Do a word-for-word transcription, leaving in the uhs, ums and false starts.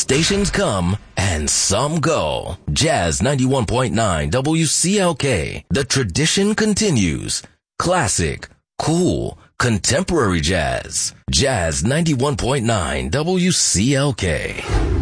stations come and some go. Jazz ninety-one point nine W C L K. The tradition continues. Classic, cool, contemporary jazz. Jazz ninety-one point nine W C L K.